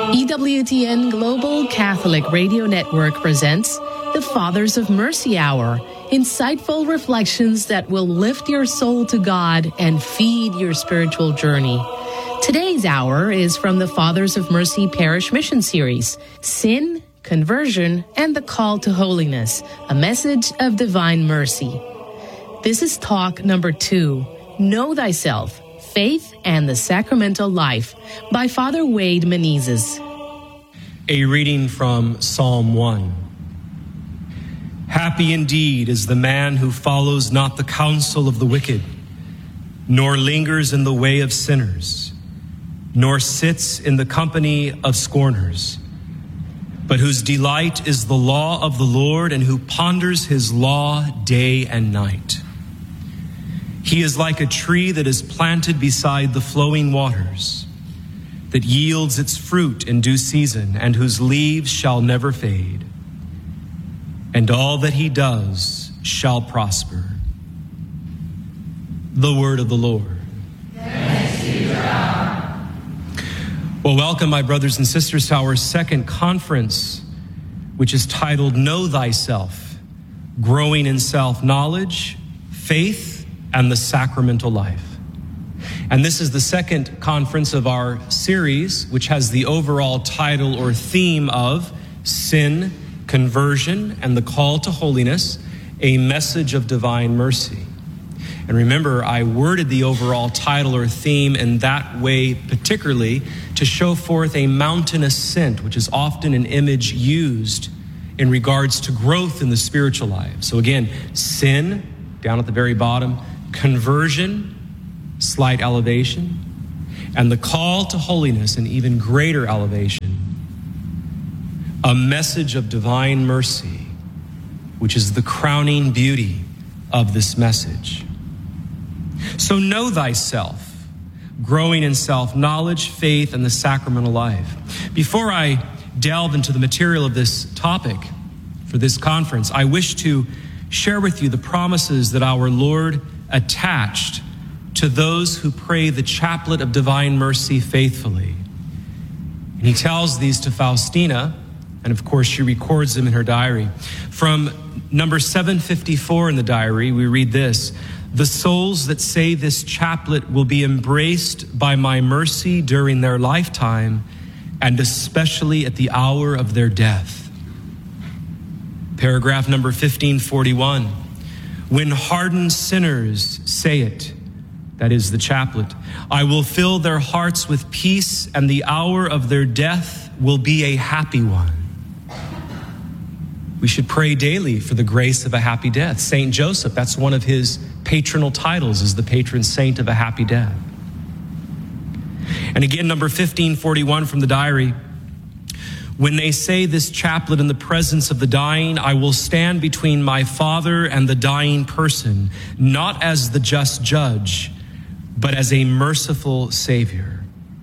EWTN Global Catholic Radio Network presents the Fathers of Mercy Hour, insightful reflections that will lift your soul to God and feed your spiritual journey. Today's hour is from the Fathers of Mercy Parish Mission Series, Sin, Conversion, and the Call to Holiness, a message of divine mercy. This is talk number 2, Know Thyself, Faith and the Sacramental Life, by Father Wade Menezes. A reading from Psalm 1. Happy indeed is the man who follows not the counsel of the wicked, nor lingers in the way of sinners, nor sits in the company of scorners, but whose delight is the law of the Lord, and who ponders his law day and night. He is like a tree that is planted beside the flowing waters, that yields its fruit in due season, and whose leaves shall never fade. And all that he does shall prosper. The word of the Lord. Thanks be to God. Well, welcome, my brothers and sisters, to our second conference, which is titled Know Thyself, Growing in Self-Knowledge, Faith, and the Sacramental Life. And this is the second conference of our series, which has the overall title or theme of Sin, Conversion, and the Call to Holiness, a Message of Divine Mercy. And remember, I worded the overall title or theme in that way particularly to show forth a mountain ascent, which is often an image used in regards to growth in the spiritual life. So again, sin, down at the very bottom, conversion, slight elevation, and the call to holiness, an even greater elevation, a message of divine mercy, which is the crowning beauty of this message. So know thyself, growing in self-knowledge, faith, and the sacramental life. Before I delve into the material of this topic for this conference, I wish to share with you the promises that our Lord attached to those who pray the chaplet of divine mercy faithfully. And he tells these to Faustina, and of course she records them in her diary. From number 754 in the diary, we read this: the souls that say this chaplet will be embraced by my mercy during their lifetime, and especially at the hour of their death. Paragraph number 1541, when hardened sinners say it, that is the chaplet, I will fill their hearts with peace, and the hour of their death will be a happy one. We should pray daily for the grace of a happy death. Saint Joseph, that's one of his patronal titles, is the patron saint of a happy death. And again, number 1541 from the diary, when they say this chaplet in the presence of the dying, I will stand between my Father and the dying person, not as the just judge, but as a merciful Savior.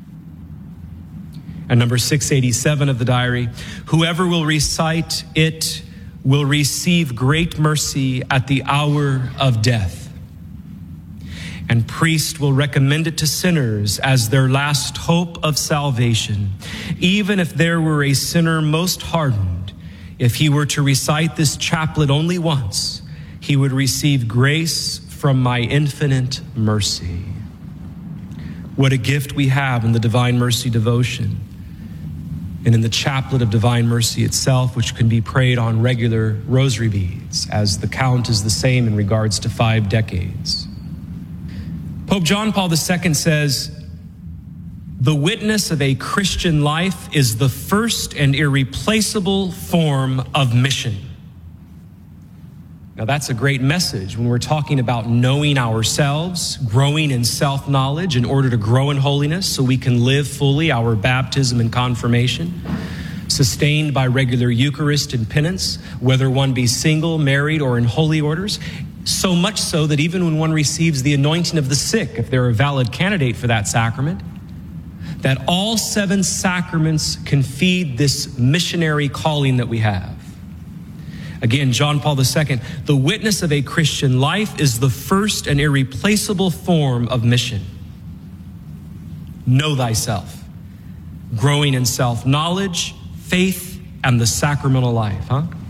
And number 687 of the diary, whoever will recite it will receive great mercy at the hour of death. And priest will recommend it to sinners as their last hope of salvation. Even if there were a sinner most hardened, if he were to recite this chaplet only once, he would receive grace from my infinite mercy. What a gift we have in the Divine Mercy devotion and in the chaplet of Divine Mercy itself, which can be prayed on regular rosary beads, as the count is the same in regards to 5 decades. Pope John Paul II says, the witness of a Christian life is the first and irreplaceable form of mission. Now that's a great message when we're talking about knowing ourselves, growing in self-knowledge in order to grow in holiness so we can live fully our baptism and confirmation, sustained by regular Eucharist and penance, whether one be single, married, or in holy orders. So much so that even when one receives the anointing of the sick, if they're a valid candidate for that sacrament, that all 7 sacraments can feed this missionary calling that we have. Again, John Paul II, the witness of a Christian life is the first and irreplaceable form of mission. Know thyself. growing in self-knowledge, faith, and the sacramental life,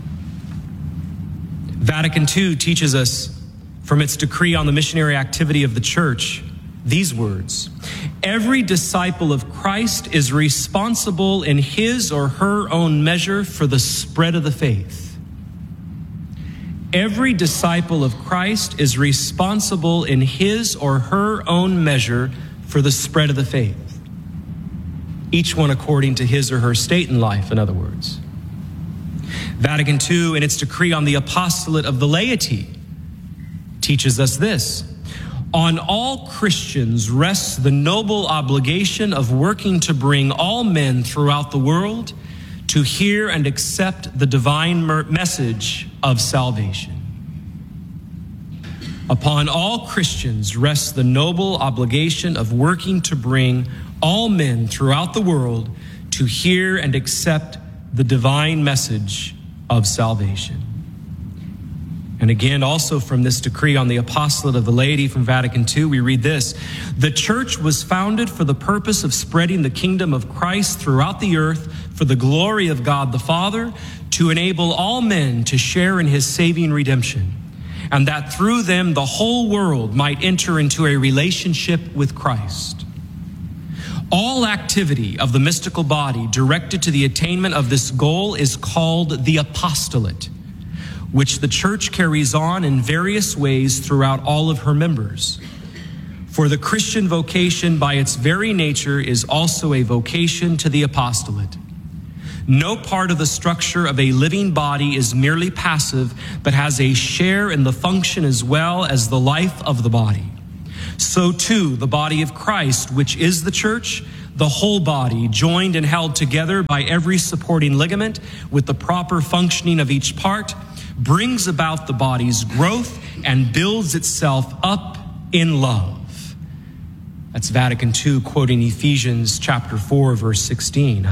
Vatican II teaches us from its decree on the missionary activity of the church these words: every disciple of Christ is responsible in his or her own measure for the spread of the faith. Every disciple of Christ is responsible in his or her own measure for the spread of the faith. Each one according to his or her state in life, in other words. Vatican II, in its decree on the apostolate of the laity, teaches us this: on all Christians rests the noble obligation of working to bring all men throughout the world to hear and accept the divine message of salvation. Upon all Christians rests the noble obligation of working to bring all men throughout the world to hear and accept the divine message of salvation. And again, also from this decree on the apostolate of the laity from Vatican II, we read this: the church was founded for the purpose of spreading the kingdom of Christ throughout the earth for the glory of God the Father, to enable all men to share in his saving redemption, and that through them the whole world might enter into a relationship with Christ. All activity of the mystical body directed to the attainment of this goal is called the apostolate, which the church carries on in various ways throughout all of her members. For the Christian vocation by its very nature is also a vocation to the apostolate. No part of the structure of a living body is merely passive, but has a share in the function as well as the life of the body. So too, the body of Christ, which is the church, the whole body, joined and held together by every supporting ligament with the proper functioning of each part, brings about the body's growth and builds itself up in love. That's Vatican II quoting Ephesians chapter 4, verse 16,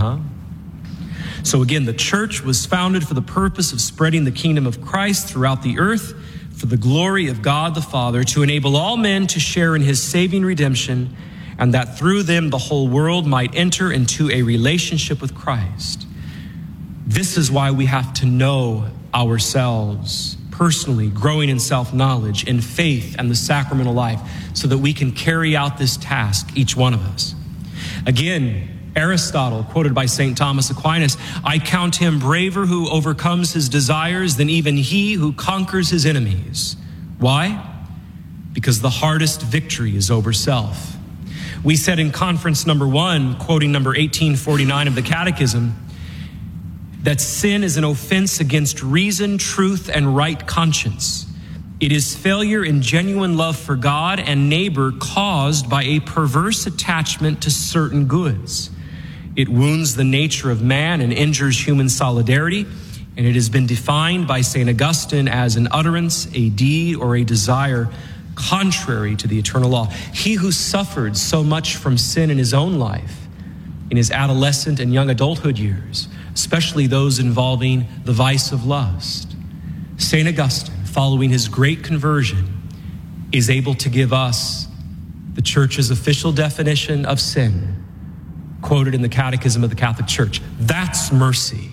So again, the church was founded for the purpose of spreading the kingdom of Christ throughout the earth for the glory of God the Father, to enable all men to share in his saving redemption, and that through them the whole world might enter into a relationship with Christ. This is why we have to know ourselves personally, growing in self-knowledge, in faith and the sacramental life, so that we can carry out this task, each one of us. Again, Aristotle, quoted by St. Thomas Aquinas, I count him braver who overcomes his desires than even he who conquers his enemies. Why? Because the hardest victory is over self. We said in conference number 1, quoting number 1849 of the Catechism, that sin is an offense against reason, truth, and right conscience. It is failure in genuine love for God and neighbor caused by a perverse attachment to certain goods. It wounds the nature of man and injures human solidarity, and it has been defined by St. Augustine as an utterance, a deed, or a desire contrary to the eternal law. He who suffered so much from sin in his own life, in his adolescent and young adulthood years, especially those involving the vice of lust, St. Augustine, following his great conversion, is able to give us the church's official definition of sin, quoted in the Catechism of the Catholic Church. That's mercy.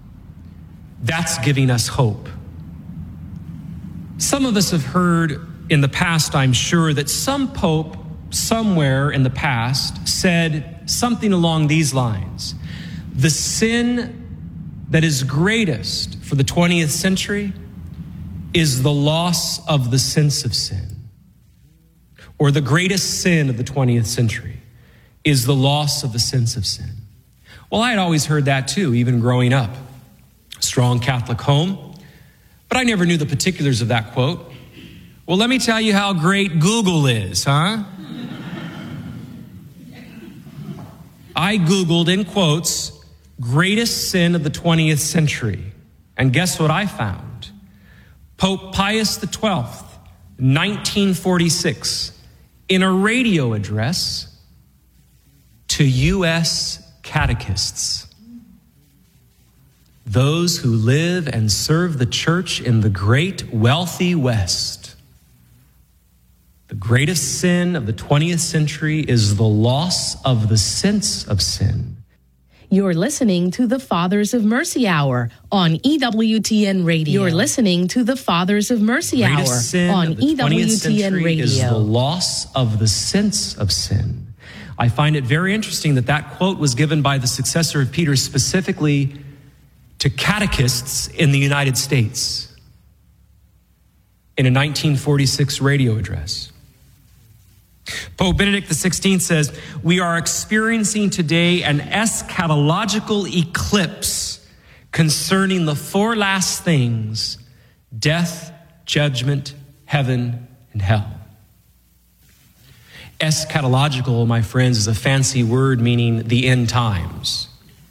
That's giving us hope. Some of us have heard in the past, I'm sure, that some pope somewhere in the past said something along these lines: the sin that is greatest for the 20th century is the loss of the sense of sin. Or the greatest sin of the 20th century is the loss of the sense of sin. Well, I had always heard that too, even growing up. Strong Catholic home, but I never knew the particulars of that quote. Well, let me tell you how great Google is, I Googled, in quotes, greatest sin of the 20th century. And guess what I found? Pope Pius XII, 1946, in a radio address to U.S. catechists, those who live and serve the church in the great wealthy West. The greatest sin of the 20th century is the loss of the sense of sin. You're listening to the Fathers of Mercy Hour on EWTN Radio. You're listening to the Fathers of Mercy Hour on EWTN Radio. Is the loss of the sense of sin. I find it very interesting that quote was given by the successor of Peter specifically to catechists in the United States in a 1946 radio address. Pope Benedict XVI says, "We are experiencing today an eschatological eclipse concerning the four last things: death, judgment, heaven, and hell." Eschatological, my friends, is a fancy word meaning the end times.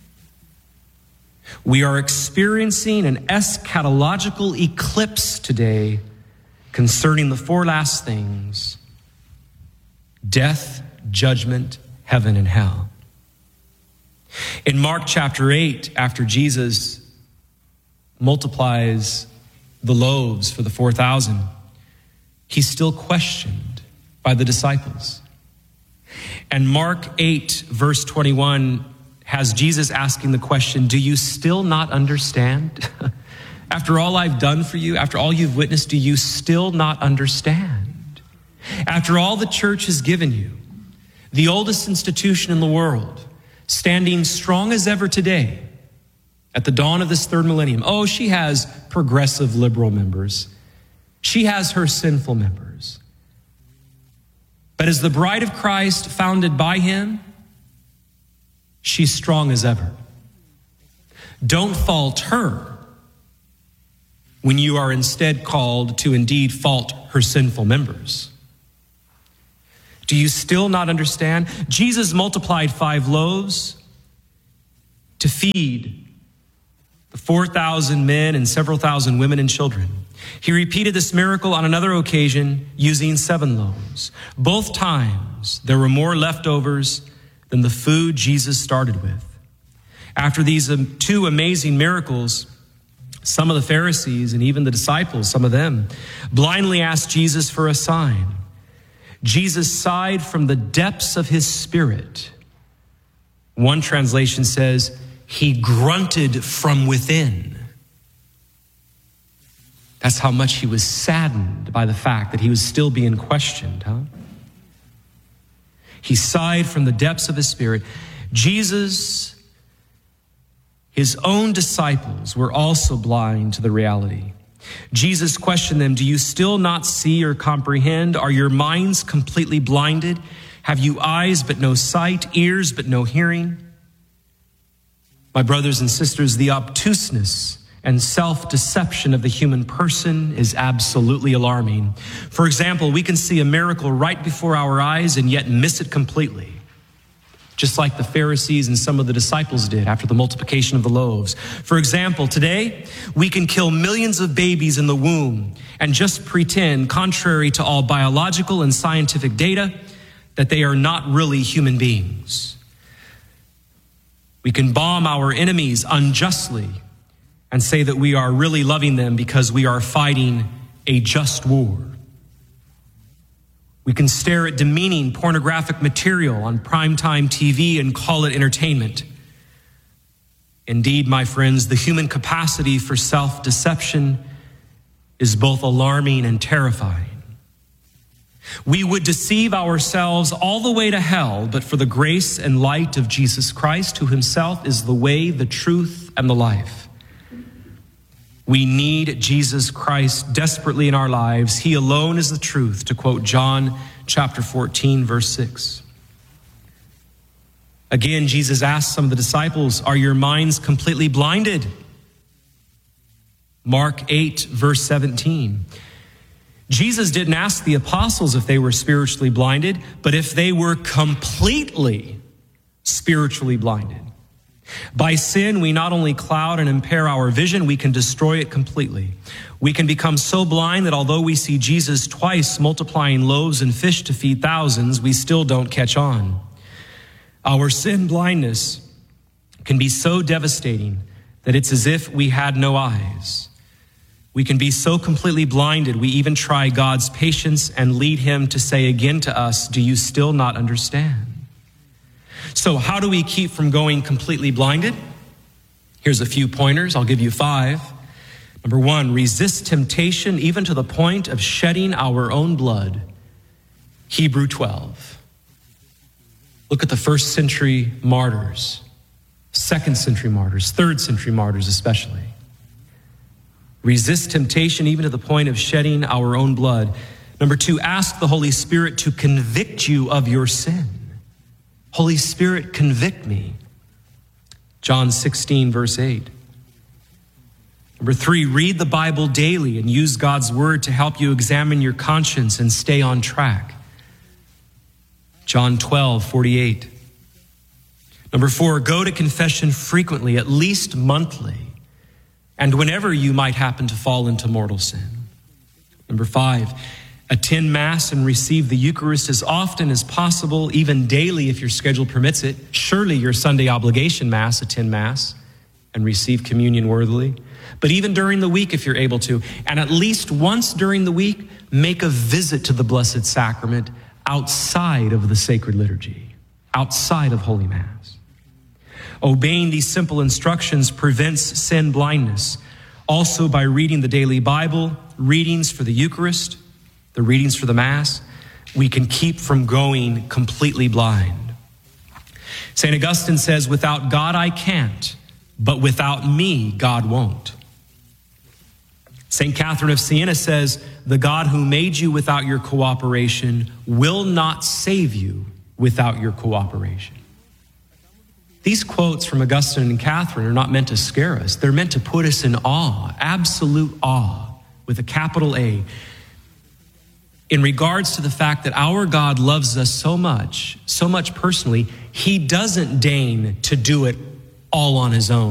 We are experiencing an eschatological eclipse today concerning the four last things: death, judgment, heaven, and hell. In Mark chapter 8, after Jesus multiplies the loaves for the 4,000, he's still questioned by the disciples. And Mark 8, verse 21, has Jesus asking the question, "Do you still not understand? After all I've done for you, after all you've witnessed, do you still not understand? After all the church has given you, the oldest institution in the world, standing strong as ever today, at the dawn of this third millennium. Oh, she has progressive liberal members. She has her sinful members. But as the bride of Christ founded by him, she's strong as ever. Don't fault her when you are instead called to indeed fault her sinful members. Do you still not understand? Jesus multiplied 5 loaves to feed the 4,000 men and several thousand women and children. He repeated this miracle on another occasion using 7 loaves. Both times there were more leftovers than the food Jesus started with. After these 2 amazing miracles, some of the Pharisees and even the disciples, some of them, blindly asked Jesus for a sign. Jesus sighed from the depths of his spirit. One translation says, he grunted from within. That's how much he was saddened by the fact that he was still being questioned, He sighed from the depths of his spirit. Jesus, his own disciples, were also blind to the reality. Jesus questioned them, do you still not see or comprehend? Are your minds completely blinded? Have you eyes but no sight, ears but no hearing? My brothers and sisters, the obtuseness and self-deception of the human person is absolutely alarming. For example, we can see a miracle right before our eyes and yet miss it completely, just like the Pharisees and some of the disciples did after the multiplication of the loaves. For example, today, we can kill millions of babies in the womb and just pretend, contrary to all biological and scientific data, that they are not really human beings. We can bomb our enemies unjustly and say that we are really loving them because we are fighting a just war. We can stare at demeaning pornographic material on primetime TV and call it entertainment. Indeed, my friends, the human capacity for self-deception is both alarming and terrifying. We would deceive ourselves all the way to hell, but for the grace and light of Jesus Christ, who himself is the way, the truth, and the life. We need Jesus Christ desperately in our lives. He alone is the truth, to quote John chapter 14, verse 6. Again, Jesus asked some of the disciples, are your minds completely blinded? Mark 8, verse 17. Jesus didn't ask the apostles if they were spiritually blinded, but if they were completely spiritually blinded. By sin, we not only cloud and impair our vision, we can destroy it completely. We can become so blind that although we see Jesus twice multiplying loaves and fish to feed thousands, we still don't catch on. Our sin blindness can be so devastating that it's as if we had no eyes. We can be so completely blinded, we even try God's patience and lead him to say again to us, do you still not understand? So how do we keep from going completely blinded? Here's a few pointers. I'll give you 5. Number 1, resist temptation even to the point of shedding our own blood. Hebrew 12. Look at the 1st century martyrs, 2nd century martyrs, 3rd century martyrs especially. Resist temptation even to the point of shedding our own blood. Number 2, ask the Holy Spirit to convict you of your sin. Holy Spirit, convict me. John 16, verse 8. Number 3, read the Bible daily and use God's word to help you examine your conscience and stay on track. John 12, 48. Number 4, go to confession frequently, at least monthly, and whenever you might happen to fall into mortal sin. Number 5, attend Mass and receive the Eucharist as often as possible, even daily if your schedule permits it. Surely your Sunday obligation Mass, attend Mass and receive communion worthily. But even during the week if you're able to, and at least once during the week, make a visit to the Blessed Sacrament outside of the sacred liturgy, outside of Holy Mass. Obeying these simple instructions prevents sin blindness. Also by reading the daily Bible, readings for the Eucharist, the readings for the Mass, we can keep from going completely blind. St. Augustine says, without God I can't, but without me God won't. St. Catherine of Siena says, the God who made you without your cooperation will not save you without your cooperation. These quotes from Augustine and Catherine are not meant to scare us. They're meant to put us in awe, absolute awe, with a capital A, in regards to the fact that our God loves us so much personally, he doesn't deign to do it all on his own.